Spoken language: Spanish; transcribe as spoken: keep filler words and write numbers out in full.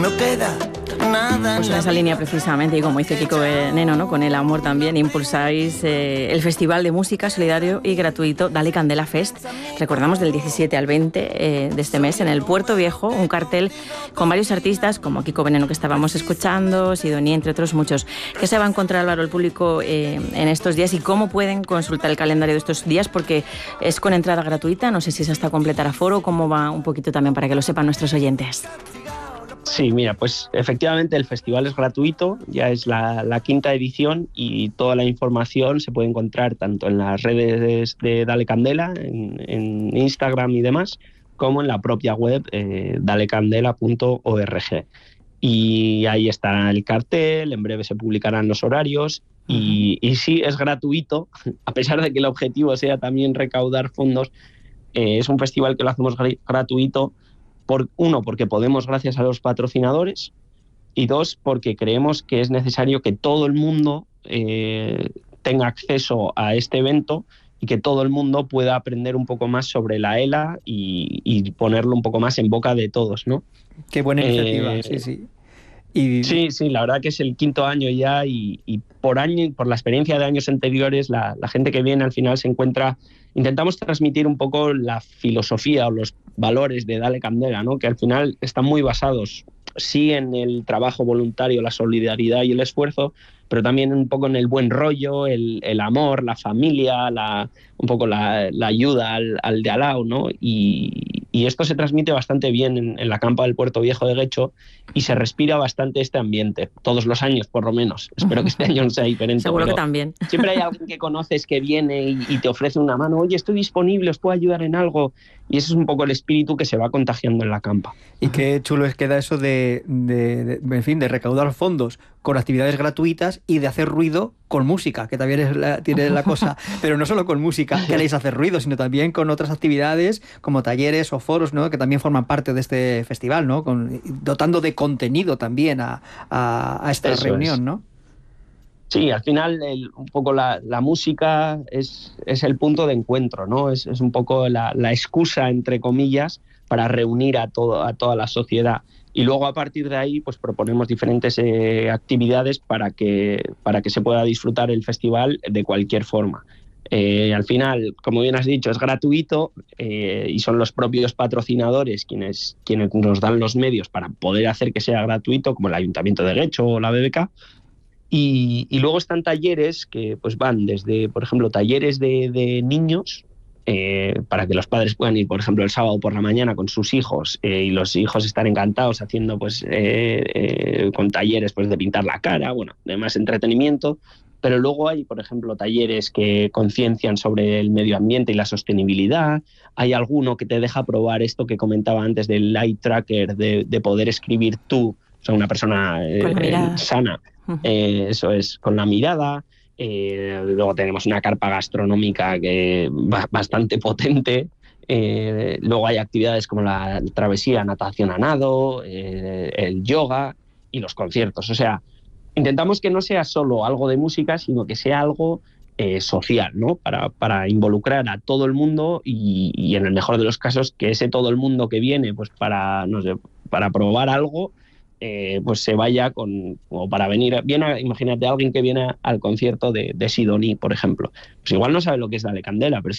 No queda nada. Pues en esa línea precisamente, y como dice Kiko Veneno, ¿no? Con el amor también impulsáis eh, el Festival de Música solidario y gratuito Dale Candela Fest. Recordamos del diecisiete al veinte eh, de este mes en el Puerto Viejo, un cartel con varios artistas como Kiko Veneno que estábamos escuchando, Sidoní, entre otros muchos. ¿Qué se va a encontrar, Álvaro, el público eh, en estos días y cómo pueden consultar el calendario de estos días? Porque es con entrada gratuita, no sé si es hasta completar aforo, cómo va un poquito también para que lo sepan nuestros oyentes. Sí, mira, pues efectivamente el festival es gratuito, ya es la, la quinta edición y toda la información se puede encontrar tanto en las redes de Dale Candela, en, en Instagram y demás, como en la propia web eh, dale candela punto org. Y ahí está el cartel, en breve se publicarán los horarios y, y sí, es gratuito, a pesar de que el objetivo sea también recaudar fondos, eh, es un festival que lo hacemos gr- gratuito. Por, uno, porque podemos gracias a los patrocinadores, y dos, porque creemos que es necesario que todo el mundo eh, tenga acceso a este evento y que todo el mundo pueda aprender un poco más sobre la E L A y, y ponerlo un poco más en boca de todos, ¿no? Qué buena iniciativa, eh, sí, sí. Y... Sí, sí, la verdad que es el quinto año ya y, y por año, por la experiencia de años anteriores, la, la gente que viene al final se encuentra... Intentamos transmitir un poco la filosofía o los valores de Dale Candela, ¿no? Que al final están muy basados, sí, en el trabajo voluntario, la solidaridad y el esfuerzo, pero también un poco en el buen rollo, el, el amor, la familia, la, un poco la, la ayuda al, al de al lado, ¿no? Y, y esto se transmite bastante bien en, en la campa del Puerto Viejo de Guecho y se respira bastante este ambiente, todos los años por lo menos. Espero que este año no sea diferente. Seguro que también. Siempre hay alguien que conoces que viene y, y te ofrece una mano, oye, estoy disponible, os puedo ayudar en algo, y ese es un poco el espíritu que se va contagiando en la campa. Y qué chulo es queda eso de, de, de, en fin, de recaudar fondos con actividades gratuitas y de hacer ruido con música, que también es la, tiene la cosa, pero no solo con música queréis hacer ruido, sino también con otras actividades como talleres o foros, ¿no? Que también forman parte de este festival, ¿no? Con, dotando de contenido también a, a, a esta eso reunión, es. ¿no? Sí, al final el, un poco la, la música es, es el punto de encuentro, ¿no? Es, es un poco la, la excusa, entre comillas, para reunir a, todo, a toda la sociedad. Y luego a partir de ahí pues proponemos diferentes eh, actividades para que, para que se pueda disfrutar el festival de cualquier forma. Eh, al final, como bien has dicho, es gratuito eh, y son los propios patrocinadores quienes, quienes nos dan los medios para poder hacer que sea gratuito, como el Ayuntamiento de Guecho o la B B K. Y, y luego están talleres que pues van desde, por ejemplo, talleres de, de niños, eh, para que los padres puedan ir, por ejemplo, el sábado por la mañana con sus hijos eh, y los hijos están encantados haciendo pues eh, eh, con talleres pues de pintar la cara, bueno, de más entretenimiento. Pero luego hay, por ejemplo, talleres que conciencian sobre el medio ambiente y la sostenibilidad. Hay alguno que te deja probar esto que comentaba antes del eye tracker, de, de poder escribir tú, o sea, una persona eh, eh, sana. Eh, eso es, con la mirada. Eh, luego tenemos una carpa gastronómica que va bastante potente. Eh, luego hay actividades como la travesía, natación a nado, eh, el yoga y los conciertos. O sea, intentamos que no sea solo algo de música, sino que sea algo eh, social, ¿no? Para, para involucrar a todo el mundo y, y en el mejor de los casos que ese todo el mundo que viene pues para, no sé, para probar algo, Eh, pues se vaya con, o para venir, viene, imagínate a alguien que viene al concierto de, de Sidoní, por ejemplo, pues igual no sabe lo que es Dale Candela, pero